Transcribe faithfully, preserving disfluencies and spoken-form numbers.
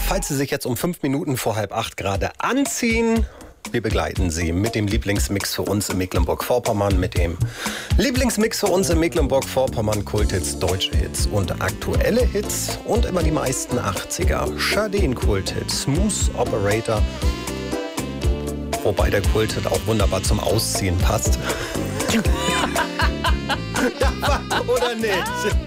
falls Sie sich jetzt um fünf Minuten vor halb acht gerade anziehen, wir begleiten Sie mit dem Lieblingsmix für uns in Mecklenburg-Vorpommern, mit dem Lieblingsmix für uns in Mecklenburg-Vorpommern, Kulthits, deutsche Hits und aktuelle Hits und immer die meisten achtziger. Sade Kulthits, Smooth Operator, wobei der Kulthit auch wunderbar zum Ausziehen passt. Ja, oder nicht?